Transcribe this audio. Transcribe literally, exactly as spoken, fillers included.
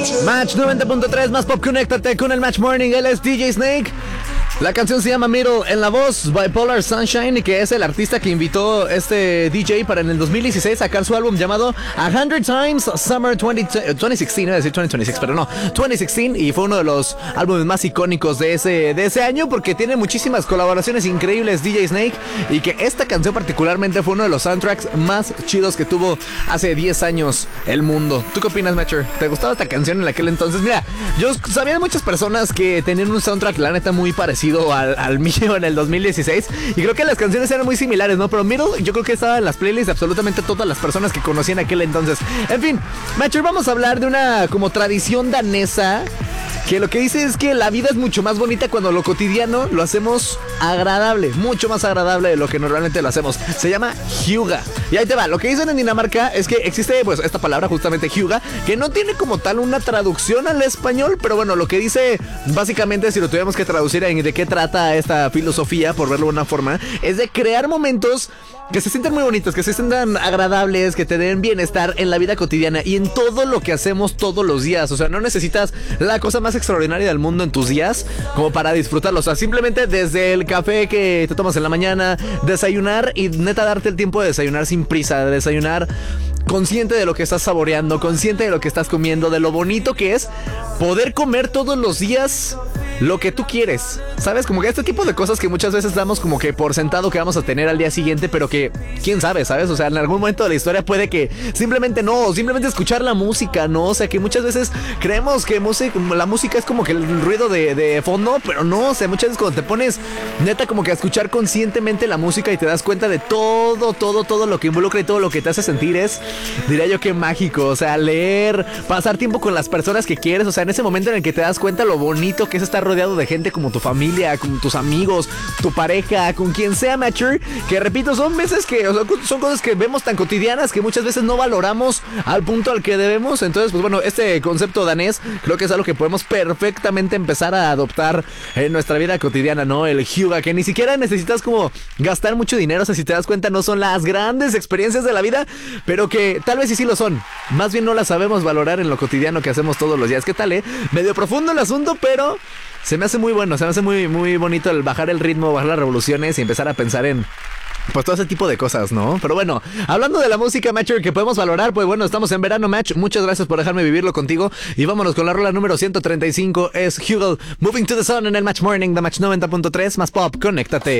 Match noventa punto tres, más pop, conéctate con el Match Morning. Él es D J Snake. La canción se llama Middle, en la voz Bipolar Sunshine, que es el artista que invitó este D J para en el dos mil dieciséis sacar su álbum llamado A Hundred Times Summer veinte dieciséis, iba a decir veinte veintiséis, pero no, veinte dieciséis, y fue uno de los álbumes más icónicos de ese, de ese año porque tiene muchísimas colaboraciones increíbles D J Snake, y que esta canción particularmente fue uno de los soundtracks más chidos que tuvo hace diez años el mundo. ¿Tú qué opinas, Matcher? ¿Te gustaba esta canción en aquel entonces? Mira, yo sabía de muchas personas que tenían un soundtrack, la neta, muy parecido Al, al mío en el dos mil dieciséis, y creo que las canciones eran muy similares, ¿no? Pero Middle yo creo que estaba en las playlists de absolutamente todas las personas que conocían aquel entonces. En fin, Matcher, vamos a hablar de una como tradición danesa que lo que dice es que la vida es mucho más bonita cuando lo cotidiano lo hacemos agradable, mucho más agradable de lo que normalmente lo hacemos. Se llama hygge. Y ahí te va, lo que dicen en Dinamarca es que existe pues esta palabra justamente hygge, que no tiene como tal una traducción al español, pero bueno, lo que dice básicamente, si lo tuviéramos que traducir en de qué trata esta filosofía, por verlo de una forma, es de crear momentos que se sientan muy bonitos, que se sientan agradables, que te den bienestar en la vida cotidiana y en todo lo que hacemos todos los días. O sea, no necesitas la cosa más extraordinaria del mundo en tus días como para disfrutarlo. O sea, simplemente desde el café que te tomas en la mañana, desayunar y neta darte el tiempo de desayunar sin prisa, de desayunar consciente de lo que estás saboreando, consciente de lo que estás comiendo, de lo bonito que es poder comer todos los días lo que tú quieres, ¿sabes? Como que este tipo de cosas que muchas veces damos como que por sentado que vamos a tener al día siguiente, pero que, quién sabe, ¿sabes? O sea, en algún momento de la historia puede que simplemente no, simplemente escuchar la música, ¿no? O sea, que muchas veces creemos que música, la música es como que el ruido de, de fondo, pero no, o sea, muchas veces cuando te pones neta como que a escuchar conscientemente la música y te das cuenta de todo, todo, todo lo que involucra y todo lo que te hace sentir es, diría yo que mágico. O sea, leer, pasar tiempo con las personas que quieres, o sea, en ese momento en el que te das cuenta lo bonito que es estar rodeado de gente como tu familia, como tus amigos, tu pareja, con quien sea, Matcher, que repito, son veces que, o sea, son cosas que vemos tan cotidianas que muchas veces no valoramos al punto al que debemos. Entonces, pues bueno, este concepto danés creo que es algo que podemos perfectamente empezar a adoptar en nuestra vida cotidiana, ¿no? El hygge, que ni siquiera necesitas como gastar mucho dinero, o sea, si te das cuenta no son las grandes experiencias de la vida, pero que tal vez sí sí lo son, más bien no las sabemos valorar en lo cotidiano que hacemos todos los días. ¿Qué tal, eh? Medio profundo el asunto, pero se me hace muy bueno, se me hace muy, muy bonito el bajar el ritmo, bajar las revoluciones y empezar a pensar en pues todo ese tipo de cosas, ¿no? Pero bueno, hablando de la música, Matcher, que podemos valorar, pues bueno, estamos en verano, Match. Muchas gracias por dejarme vivirlo contigo. Y vámonos con la rola número ciento treinta y cinco. Es Hygge, Moving to the Sun en el Match Morning de Match noventa punto tres. Más pop, conéctate.